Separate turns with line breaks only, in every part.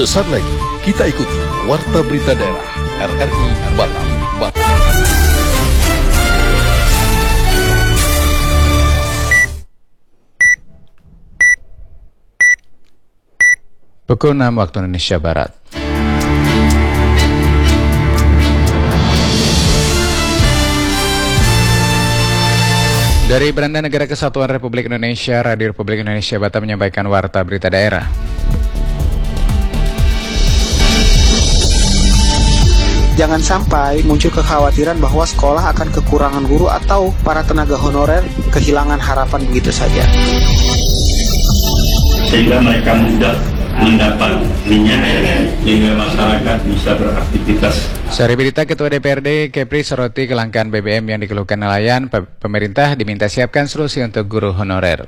Sesaat lagi kita ikuti Warta Berita Daerah RRI Batam.
Pukul 6 waktu Indonesia Barat. Dari Beranda Negara Kesatuan Republik Indonesia, Radio Republik Indonesia Batam menyampaikan Warta Berita Daerah.
Jangan sampai muncul kekhawatiran bahwa sekolah akan kekurangan guru atau para tenaga honorer kehilangan harapan begitu saja.
Sehingga mereka mudah mendapat minyak sehingga masyarakat bisa beraktivitas.
Sari berita Ketua DPRD Kepri soroti kelangkaan BBM yang dikeluhkan nelayan. Pemerintah diminta siapkan solusi untuk guru honorer.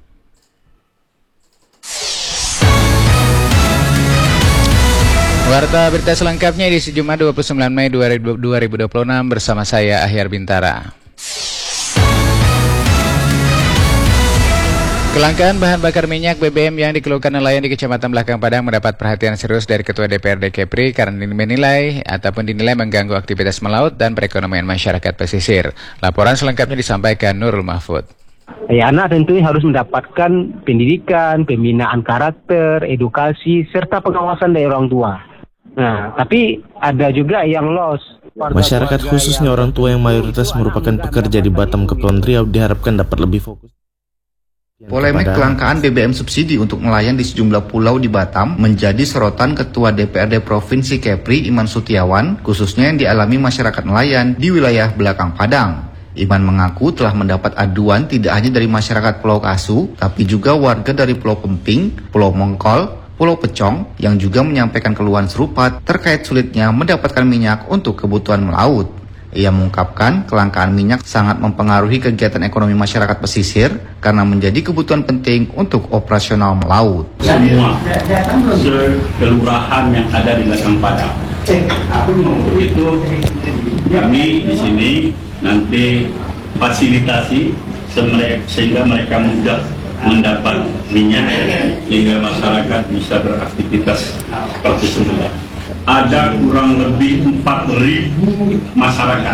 Warta berita selengkapnya di Jumat 29 Mei 2026 bersama saya Ahyar Bintara. Kelangkaan bahan bakar minyak BBM yang dikeluhkan nelayan di Kecamatan Belakang Padang mendapat perhatian serius dari Ketua DPRD Kepri karena dinilai mengganggu aktivitas melaut dan perekonomian masyarakat pesisir. Laporan selengkapnya disampaikan Nurul Mahfud.
Anak tentunya harus mendapatkan pendidikan, pembinaan karakter, edukasi, serta pengawasan dari orang tua. Nah, tapi ada juga yang loss.
Masyarakat khususnya orang tua yang mayoritas merupakan pekerja di Batam Kepulauan Riau diharapkan dapat lebih fokus.
Polemik kelangkaan BBM subsidi untuk nelayan di sejumlah pulau di Batam menjadi sorotan Ketua DPRD Provinsi Kepri Iman Sutiawan, khususnya yang dialami masyarakat nelayan di wilayah Belakang Padang. Iman mengaku telah mendapat aduan tidak hanya dari masyarakat Pulau Kasu, tapi juga warga dari Pulau Pemping, Pulau Mongkol, Pulau Pecong yang juga menyampaikan keluhan serupa terkait sulitnya mendapatkan minyak untuk kebutuhan melaut. Ia mengungkapkan kelangkaan minyak sangat mempengaruhi kegiatan ekonomi masyarakat pesisir karena menjadi kebutuhan penting untuk operasional melaut.
Semua kelurahan yang ada di Belakang Padang. Itu kami di sini nanti fasilitasi sehingga mereka mudah mendapat minyak sehingga masyarakat bisa beraktivitas seperti semula. Ada kurang lebih 4.000 masyarakat,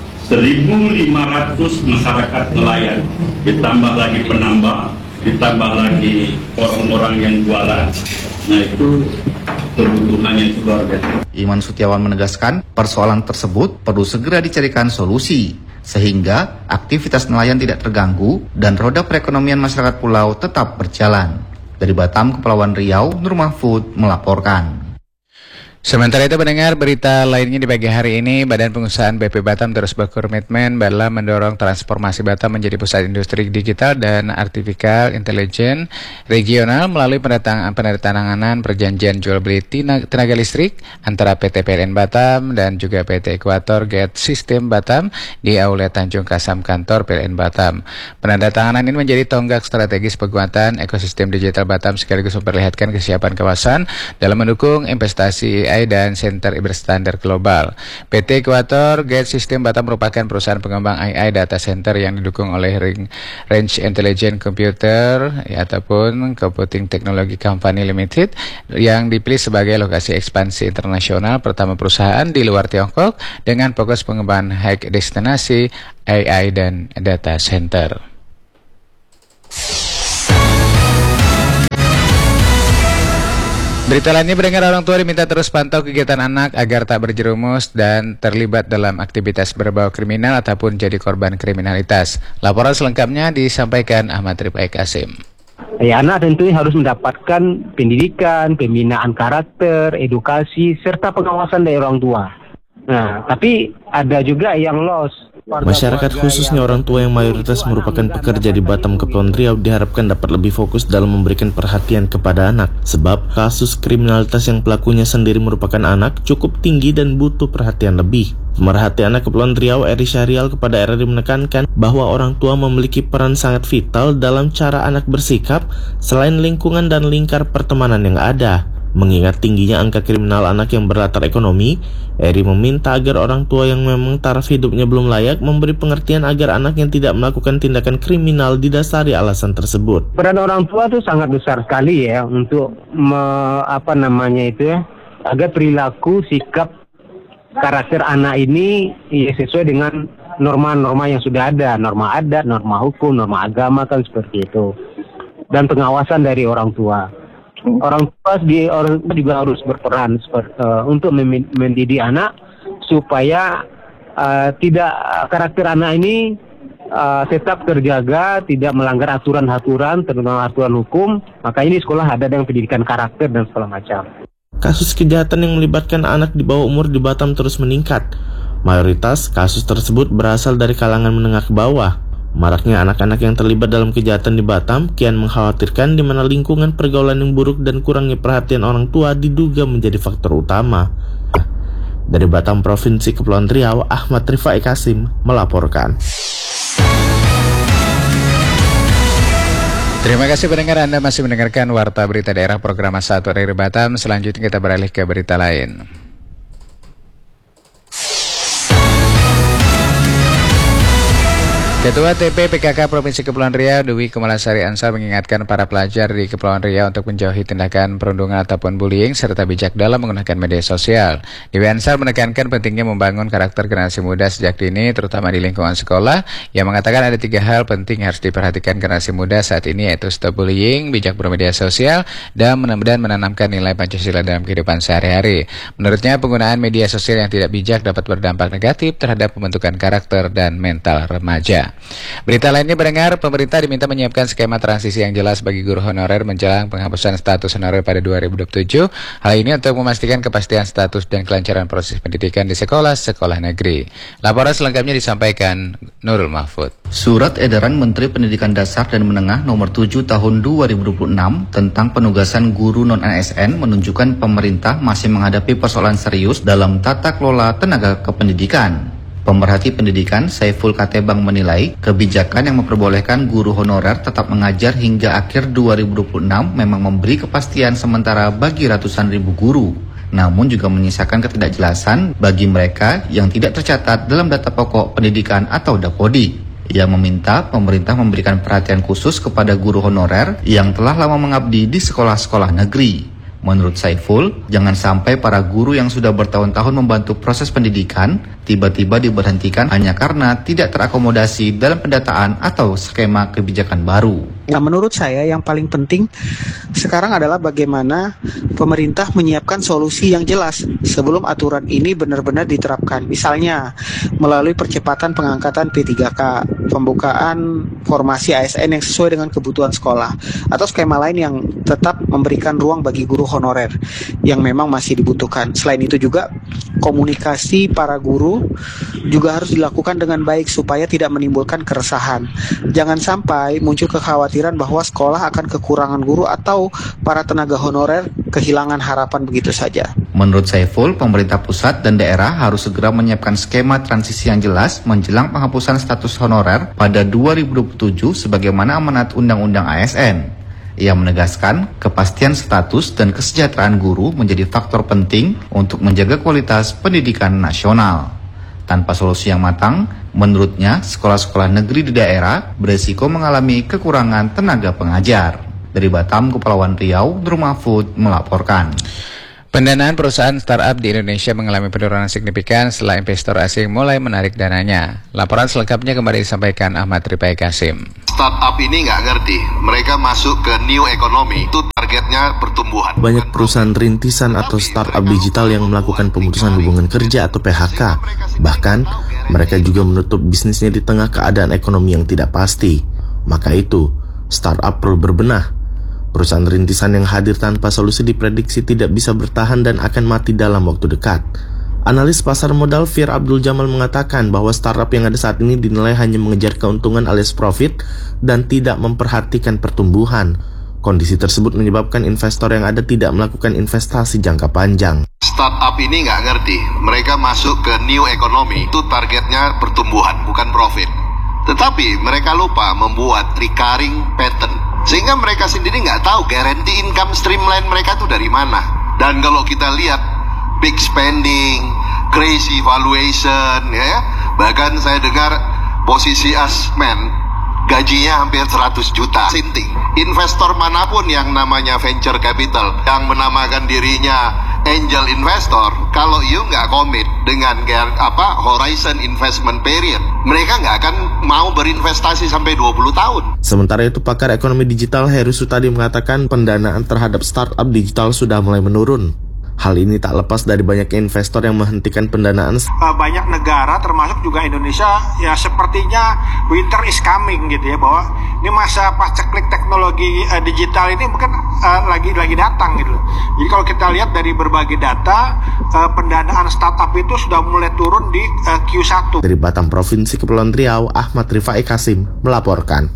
1.500 masyarakat nelayan, ditambah lagi penambang, ditambah lagi orang-orang yang jualan. Nah itu kebutuhannya itu luar biasa.
Iman Sutiawan menegaskan persoalan tersebut perlu segera dicarikan solusi sehingga aktivitas nelayan tidak terganggu dan roda perekonomian masyarakat pulau tetap berjalan. Dari Batam, Kepulauan Riau, Nur Mahfud melaporkan.
Sementara itu mendengar berita lainnya di pagi hari ini, Badan Pengusahaan BP Batam terus berkomitmen dalam mendorong transformasi Batam menjadi pusat industri digital dan artificial intelligence regional melalui penandatanganan perjanjian jual beli tenaga listrik antara PT PLN Batam dan juga PT Equator Gate System Batam di Aula Tanjung Kasam kantor PLN Batam. Penandatanganan ini menjadi tonggak strategis penguatan ekosistem digital Batam sekaligus memperlihatkan kesiapan kawasan dalam mendukung investasi AI dan center berstandar global. PT Equator Gate System Batam merupakan perusahaan pengembang AI data center yang didukung oleh Range Intelligent Computer ataupun Computing Technology Company Limited yang dipilih sebagai lokasi ekspansi internasional pertama perusahaan di luar Tiongkok dengan fokus pengembangan high destinasi AI dan data center. Berita lainnya mendengar orang tua diminta terus pantau kegiatan anak agar tak berjerumus dan terlibat dalam aktivitas berbau kriminal ataupun jadi korban kriminalitas. Laporan selengkapnya disampaikan Ahmad Rifai Kasim.
Anak tentunya harus mendapatkan pendidikan, pembinaan karakter, edukasi, serta pengawasan dari orang tua. Nah, tapi ada juga yang loss.
Masyarakat khususnya orang tua yang mayoritas merupakan pekerja di Batam Kepulauan Riau diharapkan dapat lebih fokus dalam memberikan perhatian kepada anak. Sebab kasus kriminalitas yang pelakunya sendiri merupakan anak cukup tinggi dan butuh perhatian lebih. Pemerhati anak Kepulauan Riau Eri Syahrial kepada RRI menekankan bahwa orang tua memiliki peran sangat vital dalam cara anak bersikap selain lingkungan dan lingkar pertemanan yang ada. Mengingat tingginya angka kriminal anak yang berlatar ekonomi, Eri meminta agar orang tua yang memang taraf hidupnya belum layak memberi pengertian agar anak yang tidak melakukan tindakan kriminal didasari alasan tersebut.
Peran orang tua itu sangat besar sekali ya untuk agar perilaku, sikap, karakter anak ini sesuai dengan norma-norma yang sudah ada, norma adat, norma hukum, norma agama kan seperti itu. Dan pengawasan dari orang tua. Orang tua juga harus berperan untuk mendidik anak supaya karakter anak ini tetap terjaga, tidak melanggar aturan-aturan, terutama aturan hukum. Makanya di sekolah ada yang pendidikan karakter dan segala macam.
Kasus kejahatan yang melibatkan anak di bawah umur di Batam terus meningkat. Mayoritas kasus tersebut berasal dari kalangan menengah ke bawah. Maraknya anak-anak yang terlibat dalam kejahatan di Batam kian mengkhawatirkan di mana lingkungan pergaulan yang buruk dan kurangnya perhatian orang tua diduga menjadi faktor utama. Dari Batam, Provinsi Kepulauan Riau, Ahmad Rifai Kasim melaporkan.
Terima kasih pendengar, Anda masih mendengarkan Warta Berita Daerah program 1 dari Batam. Selanjutnya kita beralih ke berita lain. Ketua TP PKK Provinsi Kepulauan Riau, Dewi Kemalasari Ansar mengingatkan para pelajar di Kepulauan Riau untuk menjauhi tindakan perundungan ataupun bullying serta bijak dalam menggunakan media sosial. Dewi Ansar menekankan pentingnya membangun karakter generasi muda sejak dini, terutama di lingkungan sekolah. Yang mengatakan ada 3 hal penting yang harus diperhatikan generasi muda saat ini, yaitu stop bullying, bijak bermedia sosial, dan menanamkan nilai Pancasila dalam kehidupan sehari-hari. Menurutnya, penggunaan media sosial yang tidak bijak dapat berdampak negatif terhadap pembentukan karakter dan mental remaja. Berita lainnya pendengar, pemerintah diminta menyiapkan skema transisi yang jelas bagi guru honorer menjelang penghapusan status honorer pada 2027. Hal ini untuk memastikan kepastian status dan kelancaran proses pendidikan di sekolah-sekolah negeri. Laporan selengkapnya disampaikan Nurul Mahfud.
Surat edaran Menteri Pendidikan Dasar dan Menengah nomor 7 tahun 2026 tentang penugasan guru non-ASN menunjukkan pemerintah masih menghadapi persoalan serius dalam tata kelola tenaga kependidikan. Pemerhati pendidikan Saiful Katebang menilai kebijakan yang memperbolehkan guru honorer tetap mengajar hingga akhir 2026 memang memberi kepastian sementara bagi ratusan ribu guru, namun juga menyisakan ketidakjelasan bagi mereka yang tidak tercatat dalam data pokok pendidikan atau Dapodi. Ia meminta pemerintah memberikan perhatian khusus kepada guru honorer yang telah lama mengabdi di sekolah-sekolah negeri. Menurut Saiful, jangan sampai para guru yang sudah bertahun-tahun membantu proses pendidikan tiba-tiba diberhentikan hanya karena tidak terakomodasi dalam pendataan atau skema kebijakan baru.
Nah, menurut saya yang paling penting sekarang adalah bagaimana pemerintah menyiapkan solusi yang jelas sebelum aturan ini benar-benar diterapkan. Misalnya melalui percepatan pengangkatan P3K, pembukaan formasi ASN yang sesuai dengan kebutuhan sekolah, atau skema lain yang tetap memberikan ruang bagi guru honorer yang memang masih dibutuhkan. Selain itu juga komunikasi para guru juga harus dilakukan dengan baik supaya tidak menimbulkan keresahan. Jangan sampai muncul kekhawatiran bahwa sekolah akan kekurangan guru atau para tenaga honorer kehilangan harapan begitu saja.
Menurut Saiful, pemerintah pusat dan daerah harus segera menyiapkan skema transisi yang jelas menjelang penghapusan status honorer pada 2027 sebagaimana amanat Undang-Undang ASN. Ia menegaskan kepastian status dan kesejahteraan guru menjadi faktor penting untuk menjaga kualitas pendidikan nasional. Tanpa solusi yang matang, menurutnya sekolah-sekolah negeri di daerah beresiko mengalami kekurangan tenaga pengajar. Dari Batam, Kepulauan Riau, Nurul Mahfud melaporkan.
Pendanaan perusahaan startup di Indonesia mengalami penurunan signifikan setelah investor asing mulai menarik dananya. Laporan selengkapnya kembali disampaikan Ahmad Rifai Kasim.
Startup ini nggak ngerti, mereka masuk ke new economy, itu targetnya pertumbuhan.
Banyak perusahaan rintisan atau startup digital yang melakukan pemutusan hubungan kerja atau PHK. Bahkan, mereka juga menutup bisnisnya di tengah keadaan ekonomi yang tidak pasti. Maka itu, startup perlu berbenah. Perusahaan rintisan yang hadir tanpa solusi diprediksi tidak bisa bertahan dan akan mati dalam waktu dekat. Analis pasar modal Fir Abdul Jamal mengatakan bahwa startup yang ada saat ini dinilai hanya mengejar keuntungan alias profit dan tidak memperhatikan pertumbuhan. Kondisi tersebut menyebabkan investor yang ada tidak melakukan investasi jangka panjang.
Startup ini nggak ngerti, mereka masuk ke new economy, itu targetnya pertumbuhan, bukan profit. Tetapi mereka lupa membuat recurring pattern. Sehingga mereka sendiri nggak tahu guarantee income streamline mereka itu dari mana. Dan kalau kita lihat big spending, crazy valuation, ya, bahkan saya dengar posisi Asmen gajinya hampir 100 juta. Sinting. Investor manapun yang namanya venture capital, yang menamakan dirinya angel investor, kalau you nggak komit dengan horizon investment period, mereka nggak akan mau berinvestasi sampai 20 tahun.
Sementara itu, pakar ekonomi digital Heru Sutadi mengatakan pendanaan terhadap startup digital sudah mulai menurun. Hal ini tak lepas dari banyaknya investor yang menghentikan pendanaan.
Banyak negara termasuk juga Indonesia ya sepertinya winter is coming gitu ya, bahwa ini masa paceklik teknologi digital ini mungkin lagi datang gitu. Jadi kalau kita lihat dari berbagai data, pendanaan startup itu sudah mulai turun di Q1.
Dari Batam, Provinsi Kepulauan Riau, Ahmad Rifai Kasim melaporkan.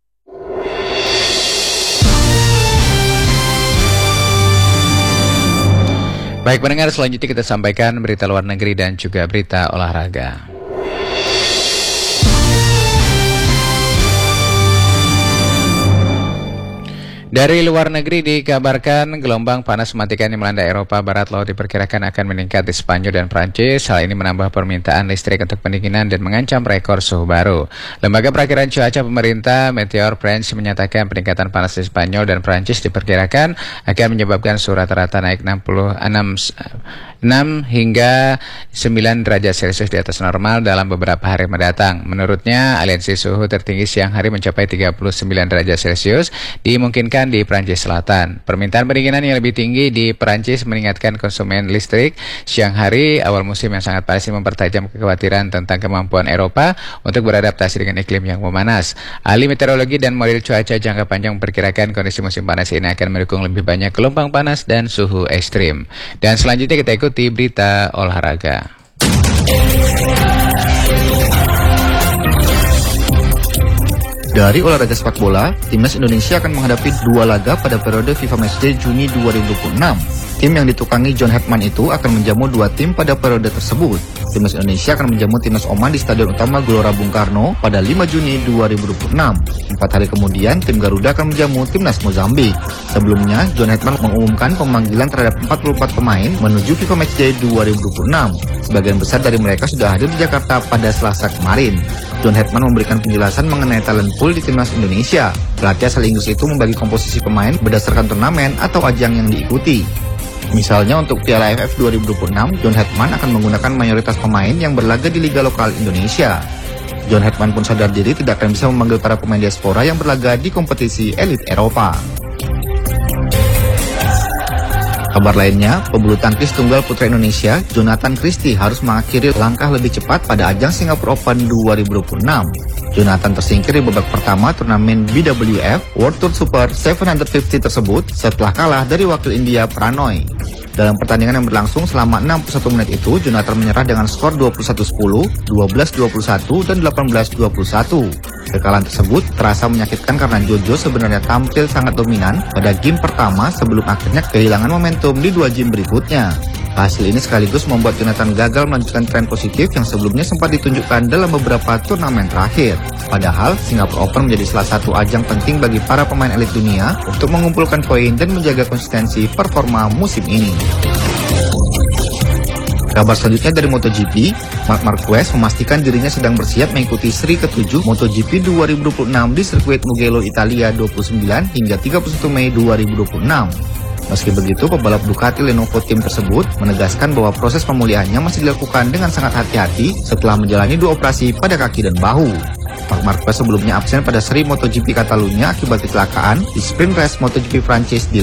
Baik pendengar, selanjutnya kita sampaikan berita luar negeri dan juga berita olahraga. Dari luar negeri dikabarkan gelombang panas mematikan yang melanda Eropa Barat Laut diperkirakan akan meningkat di Spanyol dan Prancis. Hal ini menambah permintaan listrik untuk pendinginan dan mengancam rekor suhu baru. Lembaga Perakiraan Cuaca Pemerintah Meteor France menyatakan peningkatan panas di Spanyol dan Prancis diperkirakan akan menyebabkan suhu rata-rata naik 6 hingga 9 derajat Celcius di atas normal dalam beberapa hari mendatang. Menurutnya, aliansi suhu tertinggi siang hari mencapai 39 derajat Celcius dimungkinkan di Prancis Selatan. Permintaan pendinginan yang lebih tinggi di Prancis mengingatkan konsumen listrik. Siang hari, awal musim yang sangat panas mempertajam kekhawatiran tentang kemampuan Eropa untuk beradaptasi dengan iklim yang memanas. Ahli meteorologi dan model cuaca jangka panjang memperkirakan kondisi musim panas ini akan mendukung lebih banyak gelombang panas dan suhu ekstrim. Dan selanjutnya kita ikuti berita olahraga.
Dari olahraga sepak bola, timnas Indonesia akan menghadapi 2 laga pada periode FIFA Matchday Juni 2026. Tim yang ditukangi John Hetman itu akan menjamu 2 tim pada periode tersebut. Timnas Indonesia akan menjamu timnas Oman di Stadion Utama Gelora Bung Karno pada 5 Juni 2026. 4 hari kemudian, tim Garuda akan menjamu timnas Mozambik. Sebelumnya, John Hetman mengumumkan pemanggilan terhadap 44 pemain menuju FIFA Matchday 2026. Sebagian besar dari mereka sudah hadir di Jakarta pada Selasa kemarin. John Hetman memberikan penjelasan mengenai talent pool di timnas Indonesia. Pelatih asal Inggris itu membagi komposisi pemain berdasarkan turnamen atau ajang yang diikuti. Misalnya untuk Piala AFF 2026, John Hetman akan menggunakan mayoritas pemain yang berlaga di liga lokal Indonesia. John Hetman pun sadar diri tidak akan bisa memanggil para pemain diaspora yang berlaga di kompetisi elit Eropa. Kabar lainnya, pebulu tangkis tunggal putra Indonesia, Jonathan Christie harus mengakhiri langkah lebih cepat pada ajang Singapore Open 2026. Jonathan tersingkir di babak pertama turnamen BWF World Tour Super 750 tersebut setelah kalah dari wakil India Pranoy. Dalam pertandingan yang berlangsung selama 61 menit itu, Jonathan menyerah dengan skor 21-10, 12-21, dan 18-21. Kekalahan tersebut terasa menyakitkan karena Jojo sebenarnya tampil sangat dominan pada game pertama sebelum akhirnya kehilangan momentum di 2 game berikutnya. Hasil ini sekaligus membuat Jonathan gagal melanjutkan tren positif yang sebelumnya sempat ditunjukkan dalam beberapa turnamen terakhir. Padahal, Singapore Open menjadi salah satu ajang penting bagi para pemain elit dunia untuk mengumpulkan poin dan menjaga konsistensi performa musim ini. Kabar selanjutnya dari MotoGP, Marc Marquez memastikan dirinya sedang bersiap mengikuti seri ke-7 MotoGP 2026 di sirkuit Mugello, Italia 29 hingga 31 Mei 2026. Meski begitu, pebalap Ducati Lenovo Team tersebut menegaskan bahwa proses pemulihannya masih dilakukan dengan sangat hati-hati setelah menjalani 2 operasi pada kaki dan bahu. Marc Marquez sebelumnya absen pada seri MotoGP Catalunya akibat kecelakaan di sprint race MotoGP Prancis di